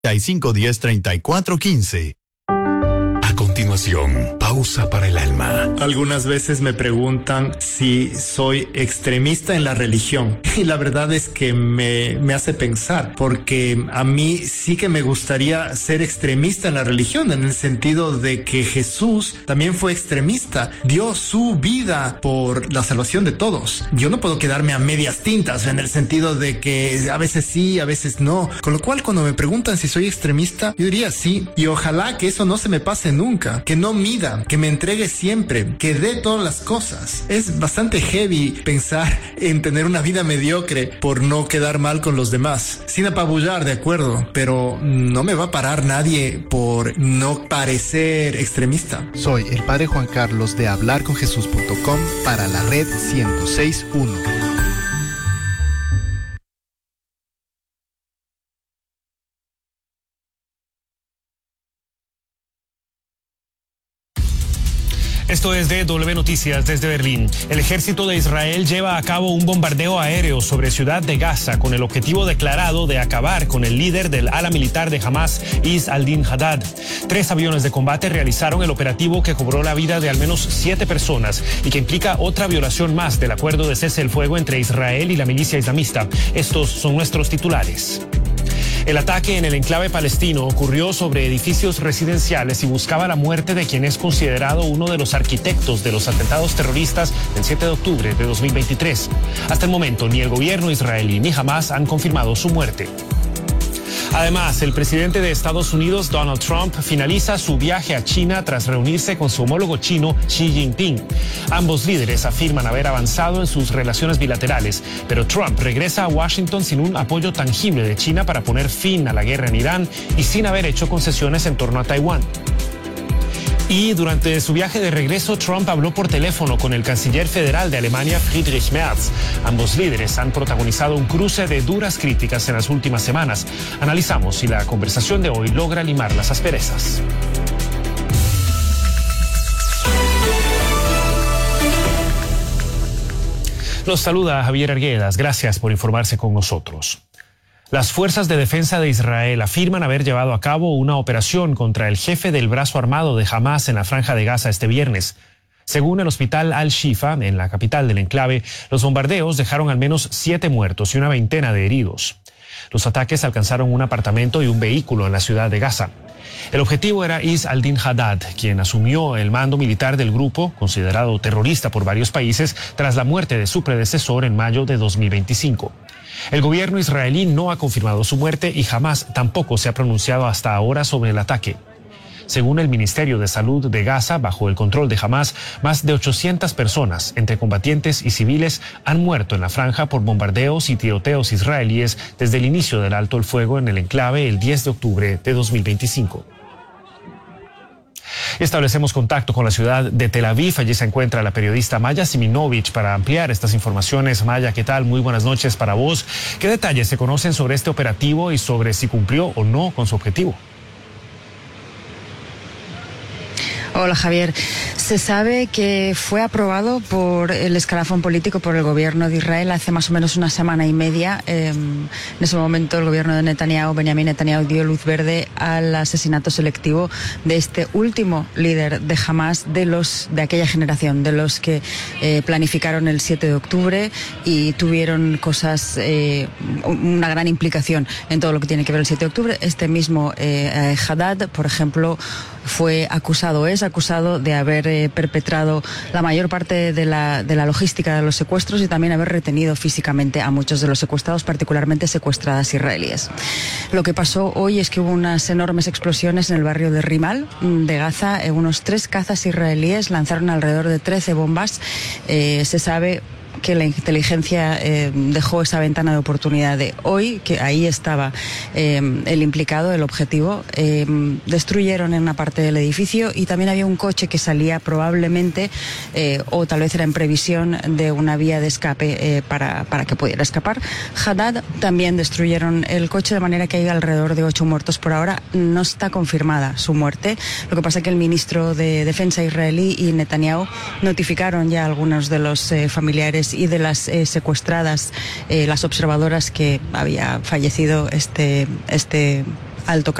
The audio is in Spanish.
3510-3415. A continuación, pausa para el alma. Algunas veces me preguntan si soy extremista en la religión y la verdad es que me hace pensar, porque a mí sí que me gustaría ser extremista en la religión, en el sentido de que Jesús también fue extremista, dio su vida por la salvación de todos. Yo no puedo quedarme a medias tintas en el sentido de que a veces sí, a veces no, con lo cual cuando me preguntan si soy extremista, yo diría sí, y ojalá que eso no se me pase nunca, que no mida, que me entregue siempre, que dé todas las cosas. Es bastante heavy pensar en tener una vida mediocre por no quedar mal con los demás, sin apabullar, de acuerdo, pero no me va a parar nadie por no parecer extremista. Soy el Padre Juan Carlos de hablarconjesús.com para la red 106.1. Esto es DW Noticias desde Berlín. El ejército de Israel lleva a cabo un bombardeo aéreo sobre Ciudad de Gaza con el objetivo declarado de acabar con el líder del ala militar de Hamas, Is al-Din Haddad. 3 aviones de combate realizaron el operativo que cobró la vida de al menos 7 personas y que implica otra violación más del acuerdo de cese el fuego entre Israel y la milicia islamista. Estos son nuestros titulares. El ataque en el enclave palestino ocurrió sobre edificios residenciales y buscaba la muerte de quien es considerado uno de los arquitectos de los atentados terroristas del 7 de octubre de 2023. Hasta el momento, ni el gobierno israelí ni Hamas han confirmado su muerte. Además, el presidente de Estados Unidos, Donald Trump, finaliza su viaje a China tras reunirse con su homólogo chino, Xi Jinping. Ambos líderes afirman haber avanzado en sus relaciones bilaterales, pero Trump regresa a Washington sin un apoyo tangible de China para poner fin a la guerra en Irán y sin haber hecho concesiones en torno a Taiwán. Y durante su viaje de regreso, Trump habló por teléfono con el canciller federal de Alemania, Friedrich Merz. Ambos líderes han protagonizado un cruce de duras críticas en las últimas semanas. Analizamos si la conversación de hoy logra limar las asperezas. Los saluda Javier Arguedas. Gracias por informarse con nosotros. Las fuerzas de defensa de Israel afirman haber llevado a cabo una operación contra el jefe del brazo armado de Hamas en la Franja de Gaza este viernes. Según el hospital Al-Shifa, en la capital del enclave, los bombardeos dejaron al menos 7 muertos y una veintena de heridos. Los ataques alcanzaron un apartamento y un vehículo en la ciudad de Gaza. El objetivo era Is al-Din Haddad, quien asumió el mando militar del grupo, considerado terrorista por varios países, tras la muerte de su predecesor en mayo de 2025. El gobierno israelí no ha confirmado su muerte y jamás tampoco se ha pronunciado hasta ahora sobre el ataque. Según el Ministerio de Salud de Gaza, bajo el control de Hamas, más de 800 personas, entre combatientes y civiles, han muerto en la franja por bombardeos y tiroteos israelíes desde el inicio del alto el fuego en el enclave el 10 de octubre de 2025. Establecemos contacto con la ciudad de Tel Aviv. Allí se encuentra la periodista Maya Siminovich para ampliar estas informaciones. Maya, ¿qué tal? Muy buenas noches para vos. ¿Qué detalles se conocen sobre este operativo y sobre si cumplió o no con su objetivo? Hola Javier, se sabe que fue aprobado por el escalafón político, por el gobierno de Israel hace más o menos una semana y media. En ese momento el gobierno de Netanyahu, Benjamin Netanyahu, dio luz verde al asesinato selectivo de este último líder de Hamas, de aquella generación, de los que planificaron el 7 de octubre y tuvieron una gran implicación en todo lo que tiene que ver el 7 de octubre. Este mismo Haddad, por ejemplo, es acusado de haber perpetrado la mayor parte de la logística de los secuestros y también haber retenido físicamente a muchos de los secuestrados, particularmente secuestradas israelíes. Lo que pasó hoy es que hubo unas enormes explosiones en el barrio de Rimal, de Gaza. Unos 3 cazas israelíes lanzaron alrededor de 13 bombas. Se sabe que la inteligencia dejó esa ventana de oportunidad de hoy, que ahí estaba el implicado, el objetivo. Destruyeron en una parte del edificio y también había un coche que salía probablemente, o tal vez era en previsión de una vía de escape para que pudiera escapar. Haddad también destruyeron el coche, de manera que hay alrededor de 8 muertos por ahora. No está confirmada su muerte. Lo que pasa es que el ministro de Defensa israelí y Netanyahu notificaron ya a algunos de los familiares y de las secuestradas, las observadoras, que había fallecido este alto